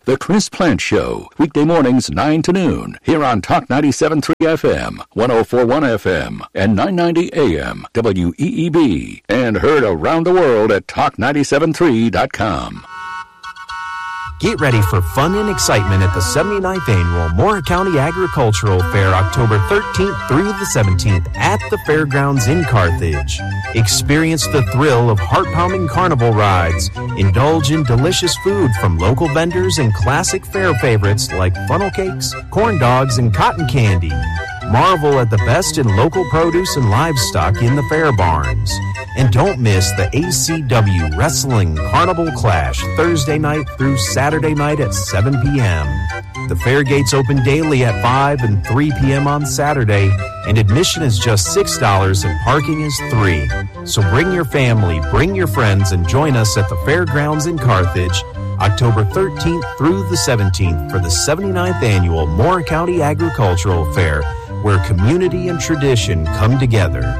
The Chris Plant Show, weekday mornings 9 to noon, here on Talk 97.3 FM, 104.1 FM, and 990 AM, WEEB, and heard around the world at talk973.com. Get ready for fun and excitement at the 79th Annual Mora County Agricultural Fair, October 13th through the 17th at the Fairgrounds in Carthage. Experience the thrill of heart-pounding carnival rides. Indulge in delicious food from local vendors and classic fair favorites like funnel cakes, corn dogs, and cotton candy. Marvel at the best in local produce and livestock in the fair barns. And don't miss the ACW Wrestling Carnival Clash Thursday night through Saturday night at 7 p.m. The fair gates open daily at 5 and 3 p.m. on Saturday, and admission is just $6 and parking is $3. So bring your family, bring your friends, and join us at the Fairgrounds in Carthage, October 13th through the 17th for the 79th Annual Mora County Agricultural Fair, where community and tradition come together.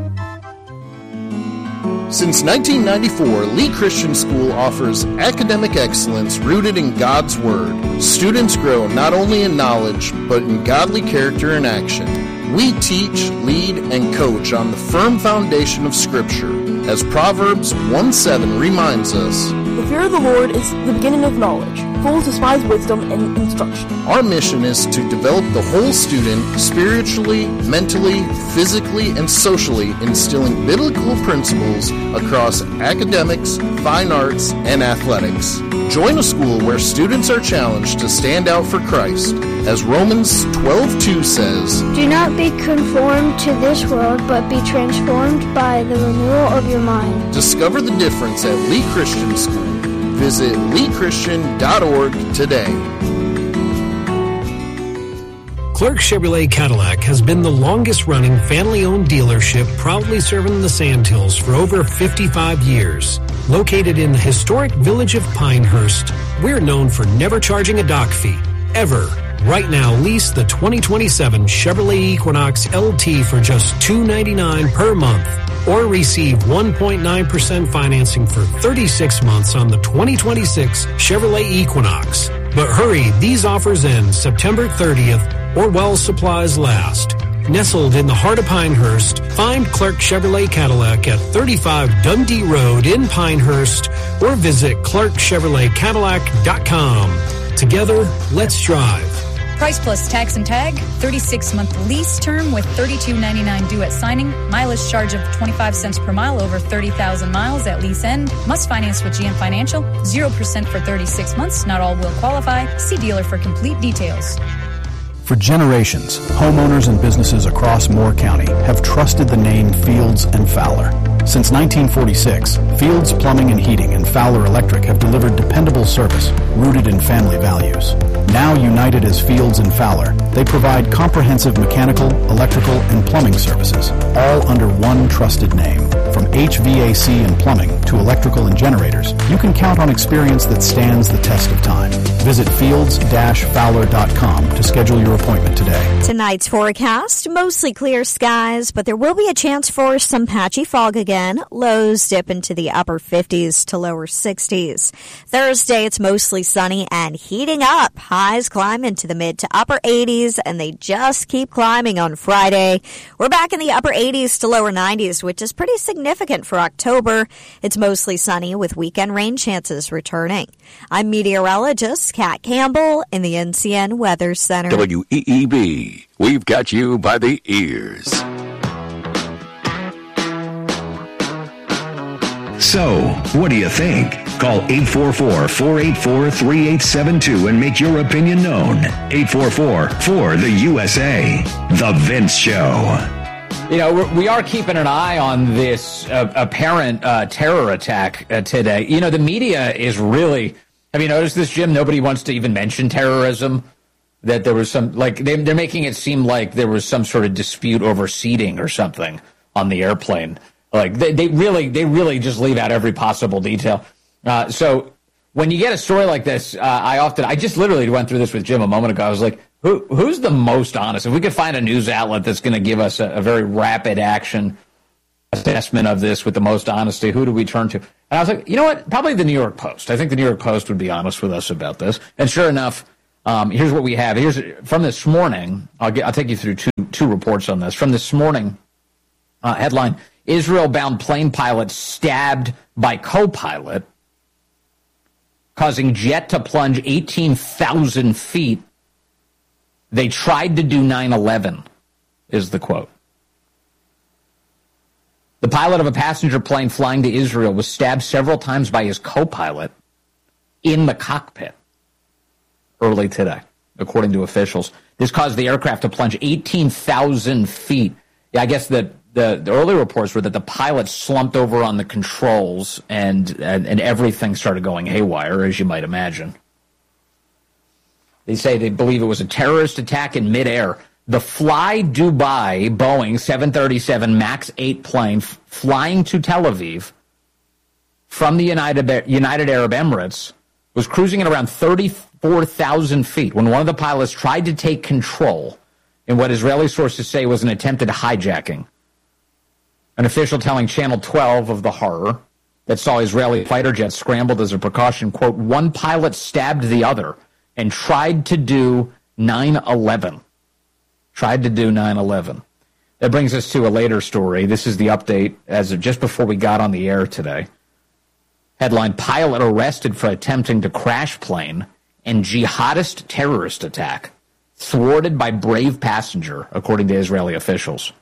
Since 1994, Lee Christian School offers academic excellence rooted in God's Word. Students grow not only in knowledge, but in godly character and action. We teach, lead, and coach on the firm foundation of Scripture. As Proverbs 1:7 reminds us, "The fear of the Lord is the beginning of knowledge. Fools despise wisdom and instruction." Our mission is to develop the whole student spiritually, mentally, physically, and socially, instilling biblical principles across academics, fine arts, and athletics. Join a school where students are challenged to stand out for Christ. As Romans 12:2 says, "Do not be conformed to this world, but be transformed by the renewal of your mind." Discover the difference at Lee Christian School. Visit leechristian.org today. Clark Chevrolet Cadillac has been the longest-running family-owned dealership, proudly serving the Sandhills for over 55 years. Located in the historic village of Pinehurst, we're known for never charging a dock fee, ever. Right now, lease the 2027 Chevrolet Equinox LT for just $299 per month, or receive 1.9% financing for 36 months on the 2026 Chevrolet Equinox. But hurry, these offers end September 30th or while supplies last. Nestled in the heart of Pinehurst, find Clark Chevrolet Cadillac at 35 Dundee Road in Pinehurst or visit clarkchevroletcadillac.com. Together, let's drive. Price plus tax and tag, 36-month lease term with $32.99 due at signing, mileage charge of 25 cents per mile over 30,000 miles at lease end, must finance with GM Financial, 0% for 36 months, not all will qualify. See dealer for complete details. For generations, homeowners and businesses across Moore County have trusted the name Fields and Fowler. Since 1946, Fields Plumbing and Heating and Fowler Electric have delivered dependable service rooted in family values. Now united as Fields and Fowler, they provide comprehensive mechanical, electrical, and plumbing services, all under one trusted name. From HVAC and plumbing to electrical and generators, you can count on experience that stands the test of time. Visit fields-fowler.com to schedule your appointment today. Tonight's forecast, mostly clear skies, but there will be a chance for some patchy fog again. Lows dip into the upper 50s to lower 60s. Thursday, it's mostly sunny and heating up. Highs climb into the mid to upper 80s, and they just keep climbing on Friday. We're back in the upper 80s to lower 90s, which is pretty significant for October. It's mostly sunny with weekend rain chances returning. I'm meteorologist Kat Campbell in the NCN Weather Center. WEEB, we've got you by the ears. So, what do you think? Call 844-484-3872 and make your opinion known. 844-4-THE-USA. The Vince Show. You know, we are keeping an eye on this apparent terror attack today. You know, the media is really... Have you noticed this, Jim? Nobody wants to even mention terrorism. That there was some... Like, they're making it seem like there was some sort of dispute over seating or something on the airplane. Like, they really just leave out every possible detail. So when you get a story like this, I just literally went through this with Jim a moment ago. I was like, who's the most honest? If we could find a news outlet that's going to give us a very rapid action assessment of this with the most honesty. Who do we turn to? And I was like, you know what? Probably the New York Post. I think the New York Post would be honest with us about this. And sure enough, here's what we have. Here's from this morning. I'll take you through two reports on this. From this morning, headline, Israel-bound plane pilot stabbed by co-pilot, causing jet to plunge 18,000 feet. They tried to do 9/11, is the quote. The pilot of a passenger plane flying to Israel was stabbed several times by his co-pilot in the cockpit early today, according to officials. This caused the aircraft to plunge 18,000 feet. Yeah, I guess that the early reports were that the pilot slumped over on the controls and everything started going haywire, as you might imagine. They say they believe it was a terrorist attack in midair. The Fly Dubai Boeing 737 MAX 8 plane flying to Tel Aviv from the United Arab Emirates was cruising at around 34,000 feet when one of the pilots tried to take control in what Israeli sources say was an attempted hijacking. An official telling Channel 12 of the horror that saw Israeli fighter jets scrambled as a precaution, quote, one pilot stabbed the other and tried to do 9/11. Tried to do 9/11. That brings us to a later story. This is the update as of just before we got on the air today. Headline, pilot arrested for attempting to crash plane and jihadist terrorist attack. Thwarted by brave passenger, according to Israeli officials.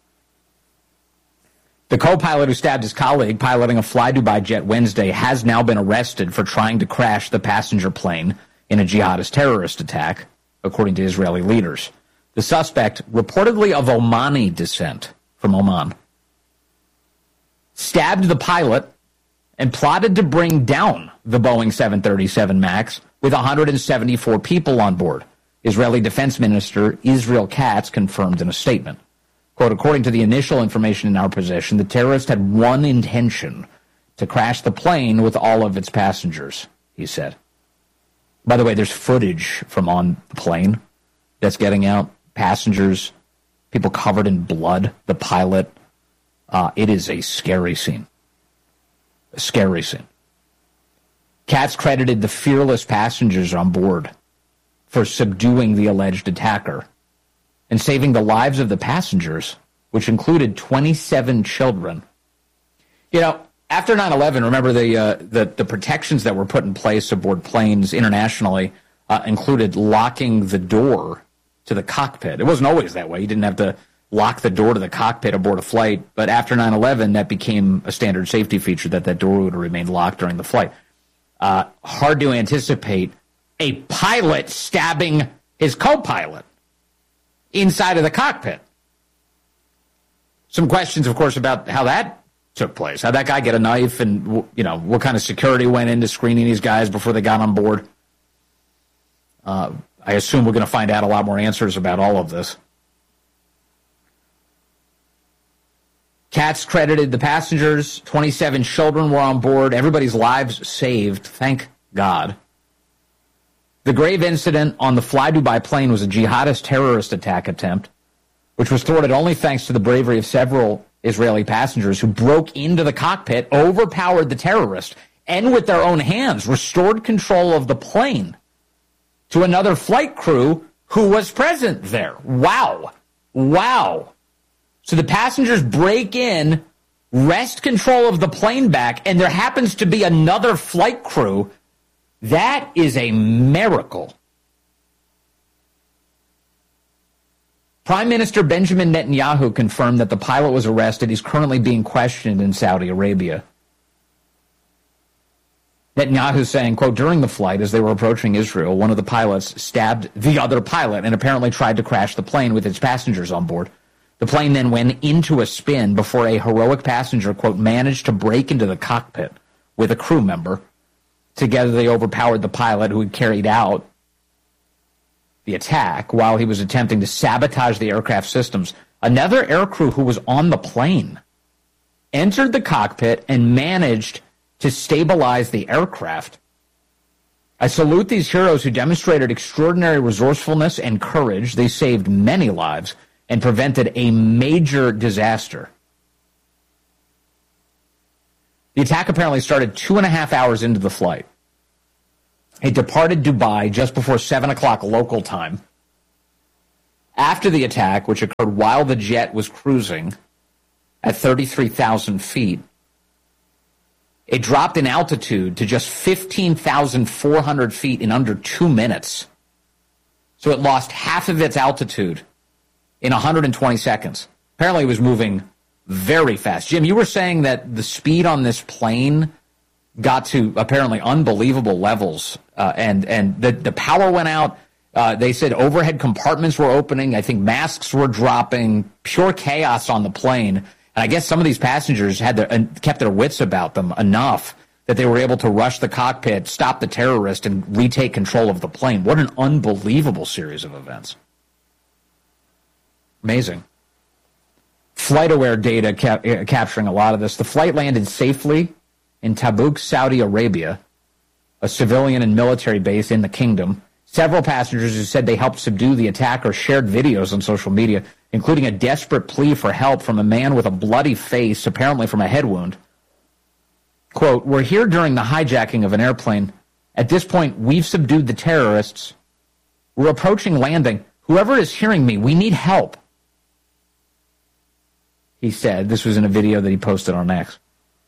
The co-pilot who stabbed his colleague piloting a Fly Dubai jet Wednesday has now been arrested for trying to crash the passenger plane in a jihadist terrorist attack, according to Israeli leaders. The suspect, reportedly of Omani descent from Oman, stabbed the pilot and plotted to bring down the Boeing 737 MAX with 174 people on board. Israeli Defense Minister Israel Katz confirmed in a statement. Quote, according to the initial information in our possession, the terrorist had one intention, to crash the plane with all of its passengers, he said. By the way, there's footage from on the plane that's getting out. Passengers, people covered in blood, the pilot. It is a scary scene. A scary scene. Katz credited the fearless passengers on board for subduing the alleged attacker and saving the lives of the passengers, which included 27 children. You know, after 9/11, remember the protections that were put in place aboard planes internationally included locking the door to the cockpit. It wasn't always that way. You didn't have to lock the door to the cockpit aboard a flight, but after 9/11, that became a standard safety feature that door would remain locked during the flight. Hard to anticipate a pilot stabbing his co-pilot inside of the cockpit. Some questions, of course, about how that took place. How'd that guy get a knife, and what kind of security went into screening these guys before they got on board? I assume we're going to find out a lot more answers about all of this. Katz credited the passengers. 27 children were on board. Everybody's lives saved. Thank God. The grave incident on the Fly Dubai plane was a jihadist terrorist attack attempt, which was thwarted only thanks to the bravery of several Israeli passengers who broke into the cockpit, overpowered the terrorist, and with their own hands restored control of the plane to another flight crew who was present there. Wow. Wow. So the passengers break in, wrest control of the plane back, and there happens to be another flight crew. That is a miracle. Prime Minister Benjamin Netanyahu confirmed that the pilot was arrested. He's currently being questioned in Saudi Arabia. Netanyahu saying, quote, during the flight, as they were approaching Israel, one of the pilots stabbed the other pilot and apparently tried to crash the plane with its passengers on board. The plane then went into a spin before a heroic passenger, quote, managed to break into the cockpit with a crew member. Together they overpowered the pilot who had carried out the attack while he was attempting to sabotage the aircraft systems. Another aircrew who was on the plane entered the cockpit and managed to stabilize the aircraft. I salute these heroes who demonstrated extraordinary resourcefulness and courage. They saved many lives and prevented a major disaster. The attack apparently started 2.5 hours into the flight. It departed Dubai just before 7 o'clock local time. After the attack, which occurred while the jet was cruising at 33,000 feet, it dropped in altitude to just 15,400 feet in under 2 minutes. So it lost half of its altitude in 120 seconds. Apparently it was moving very fast. Jim, you were saying that the speed on this plane got to apparently unbelievable levels, and the power went out. They said overhead compartments were opening. I think masks were dropping. Pure chaos on the plane. And I guess some of these passengers kept their wits about them enough that they were able to rush the cockpit, stop the terrorist, and retake control of the plane. What an unbelievable series of events. Amazing. FlightAware data capturing a lot of this. The flight landed safely in Tabuk, Saudi Arabia, a civilian and military base in the kingdom. Several passengers who said they helped subdue the attacker shared videos on social media, including a desperate plea for help from a man with a bloody face, apparently from a head wound. Quote, "We're here during the hijacking of an airplane. At this point, we've subdued the terrorists. We're approaching landing. Whoever is hearing me, we need help," he said. This was in a video that he posted on X.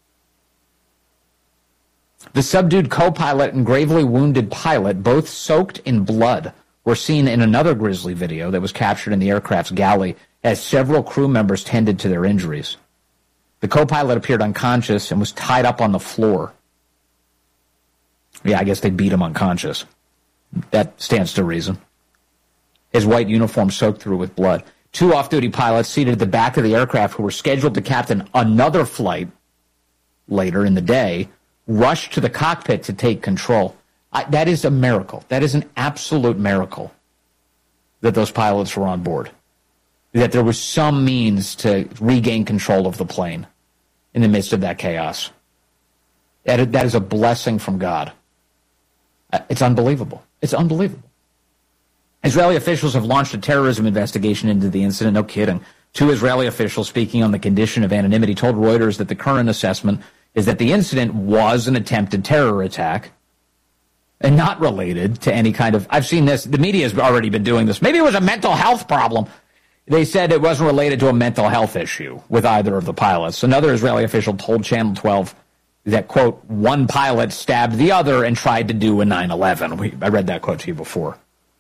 The subdued co-pilot and gravely wounded pilot, both soaked in blood, were seen in another grisly video that was captured in the aircraft's galley as several crew members tended to their injuries. The co-pilot appeared unconscious and was tied up on the floor. Yeah, I guess they beat him unconscious. That stands to reason. His white uniform soaked through with blood. 2 off-duty pilots seated at the back of the aircraft who were scheduled to captain another flight later in the day rushed to the cockpit to take control. That is a miracle. That is an absolute miracle that those pilots were on board, that there was some means to regain control of the plane in the midst of that chaos. That is a blessing from God. It's unbelievable. It's unbelievable. Israeli officials have launched a terrorism investigation into the incident. No kidding. 2 Israeli officials speaking on the condition of anonymity told Reuters that the current assessment is that the incident was an attempted terror attack and not related to any kind of... I've seen this. The media has already been doing this. Maybe it was a mental health problem. They said it wasn't related to a mental health issue with either of the pilots. Another Israeli official told Channel 12 that, quote, one pilot stabbed the other and tried to do a 9/11. I read that quote to you before.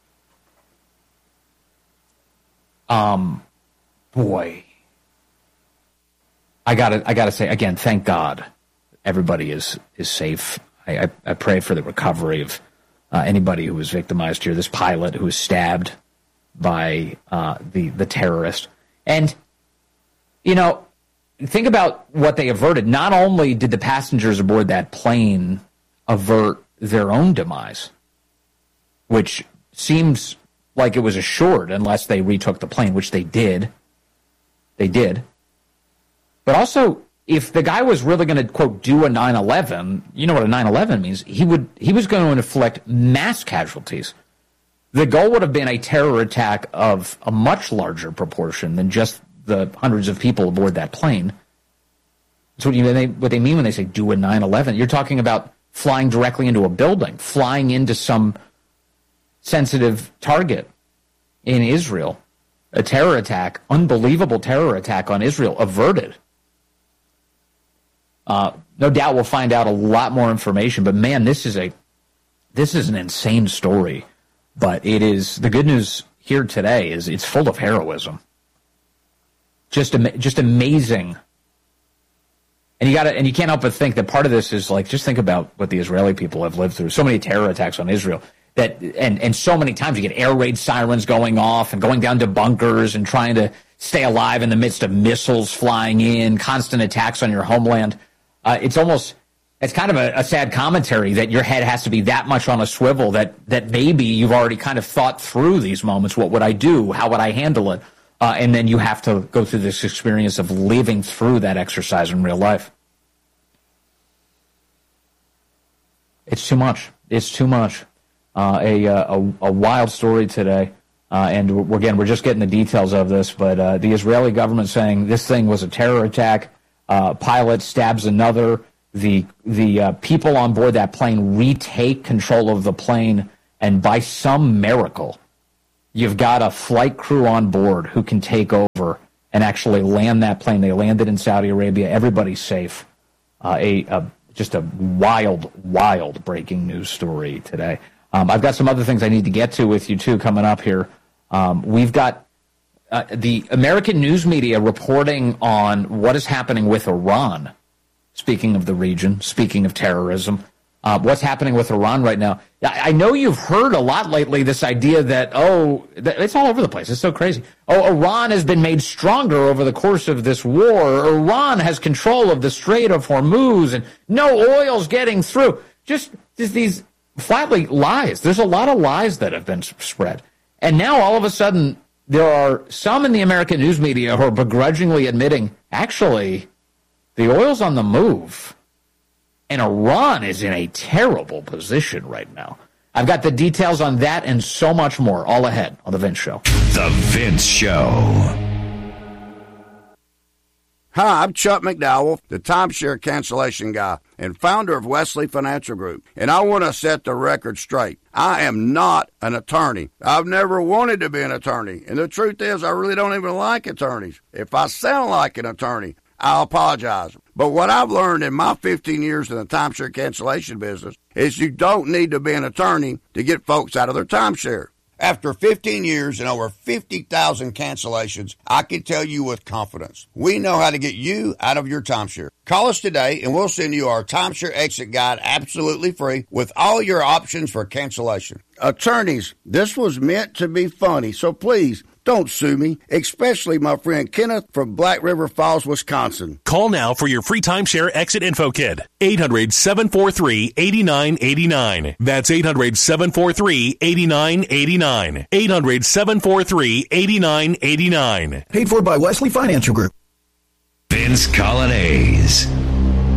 Boy. I gotta say, again, thank God everybody is safe. I pray for the recovery of anybody who was victimized here. This pilot who was stabbed by the terrorist. And, you know, think about what they averted. Not only did the passengers aboard that plane avert their own demise, which seems like it was assured unless they retook the plane, which they did. They did. But also, if the guy was really going to, quote, do a 9/11, you know what a 9/11 means, he was going to inflict mass casualties. The goal would have been a terror attack of a much larger proportion than just the hundreds of people aboard that plane. That's what they mean when they say do a 9/11. You're talking about flying directly into a building, flying into some sensitive target in Israel. A terror attack, unbelievable terror attack on Israel, averted. No doubt we'll find out a lot more information, but man, this is an insane story. But it is, the good news here today is it's full of heroism. Just amazing. And you can't help but think that part of this is like, just think about what the Israeli people have lived through. So many terror attacks on Israel and so many times you get air raid sirens going off and going down to bunkers and trying to stay alive in the midst of missiles flying in, constant attacks on your homeland. It's kind of a sad commentary that your head has to be that much on a swivel that maybe you've already kind of thought through these moments. What would I do? How would I handle it? And then you have to go through this experience of living through that exercise in real life. It's too much. It's too much. A wild story today. And we're just getting the details of this, but the Israeli government saying this thing was a terror attack. Pilot stabs another. the people on board that plane retake control of the plane, and by some miracle, you've got a flight crew on board who can take over and actually land that plane. They landed in Saudi Arabia. Everybody's safe. Just a wild breaking news story today. I've got some other things I need to get to with you, too, coming up here. We've got the American news media reporting on what is happening with Iran. Speaking of the region, speaking of terrorism, what's happening with Iran right now. I know you've heard a lot lately this idea that, it's all over the place. It's so crazy. Iran has been made stronger over the course of this war. Iran has control of the Strait of Hormuz, and no oil's getting through. Just these flatly lies. There's a lot of lies that have been spread. And now all of a sudden, there are some in the American news media who are begrudgingly admitting, actually, the oil's on the move. And Iran is in a terrible position right now. I've got the details on that and so much more all ahead on The Vince Show. The Vince Show. Hi, I'm Chuck McDowell, the timeshare cancellation guy and founder of Wesley Financial Group. And I want to set the record straight. I am not an attorney. I've never wanted to be an attorney. And the truth is, I really don't even like attorneys. If I sound like an attorney, I'll apologize. But what I've learned in my 15 years in the timeshare cancellation business is you don't need to be an attorney to get folks out of their timeshare. After 15 years and over 50,000 cancellations, I can tell you with confidence, we know how to get you out of your timeshare. Call us today and we'll send you our timeshare exit guide absolutely free with all your options for cancellation. Attorneys, this was meant to be funny, so please, don't sue me, especially my friend Kenneth from Black River Falls, Wisconsin. Call now for your free timeshare exit info kit. 800-743-8989. That's 800-743-8989. 800-743-8989. Paid for by Wesley Financial Group. Vince Colonnese.